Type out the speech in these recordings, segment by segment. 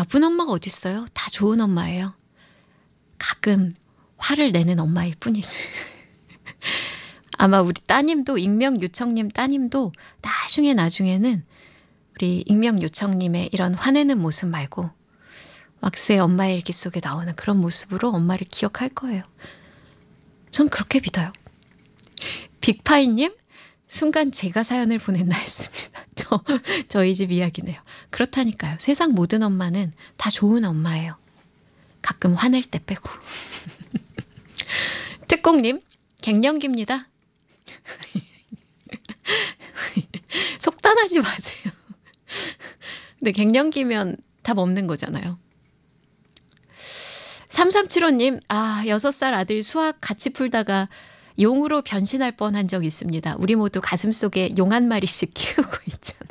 나쁜 엄마가 어딨어요? 다 좋은 엄마예요. 가끔 화를 내는 엄마일 뿐이지. 아마 우리 따님도, 익명요청님 따님도 나중에는 우리 익명요청님의 이런 화내는 모습 말고 왁스의 엄마의 일기 속에 나오는 그런 모습으로 엄마를 기억할 거예요. 전 그렇게 믿어요. 빅파이님, 순간 제가 사연을 보냈나 했습니다. 저희 집 이야기네요. 그렇다니까요. 세상 모든 엄마는 다 좋은 엄마예요. 가끔 화낼 때 빼고. 특공님, 갱년기입니다. 속단하지 마세요. 근데 갱년기면 답 없는 거잖아요. 3375님, 6살 아들 수학 같이 풀다가 용으로 변신할 뻔한 적 있습니다. 우리 모두 가슴속에 용 한 마리씩 키우고 있잖아요.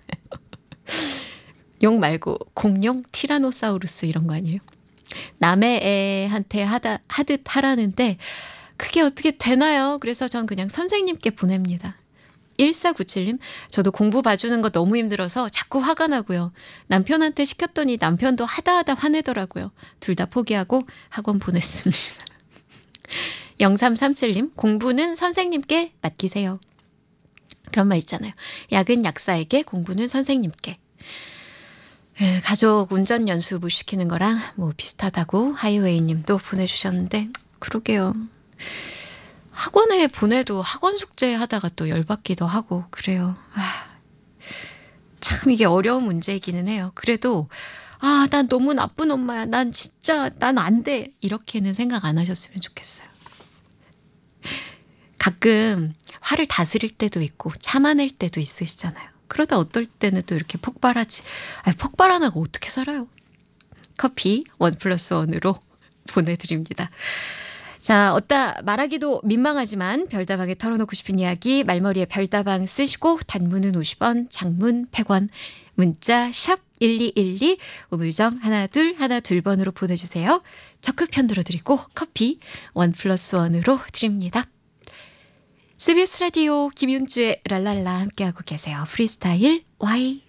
용 말고 공룡, 티라노사우루스 이런 거 아니에요? 남의 애한테 하듯 하라는데 그게 어떻게 되나요? 그래서 전 그냥 선생님께 보냅니다. 1497님, 저도 공부 봐주는 거 너무 힘들어서 자꾸 화가 나고요. 남편한테 시켰더니 남편도 하다 화내더라고요. 둘 다 포기하고 학원 보냈습니다. 0337님, 공부는 선생님께 맡기세요. 그런 말 있잖아요. 약은 약사에게, 공부는 선생님께. 가족 운전 연습을 시키는 거랑 뭐 비슷하다고 하이웨이 님도 보내주셨는데, 그러게요. 학원에 보내도 학원 숙제 하다가 또 열받기도 하고 그래요. 참 이게 어려운 문제이기는 해요. 그래도 난 너무 나쁜 엄마야. 난 안 돼. 이렇게는 생각 안 하셨으면 좋겠어요. 가끔 화를 다스릴 때도 있고 참아낼 때도 있으시잖아요. 그러다 어떨 때는 또 이렇게 폭발하지. 폭발 안 하고 어떻게 살아요? 커피 1+1으로 보내드립니다. 자, 어따 말하기도 민망하지만 별다방에 털어놓고 싶은 이야기 말머리에 별다방 쓰시고 단문은 50원, 장문 100원, 문자 샵 1212 우물정 1212번으로 보내주세요. 적극 편들어드리고 커피 1+1으로 드립니다. CBS 라디오 김윤주의 랄랄라 함께하고 계세요. 프리스타일 Y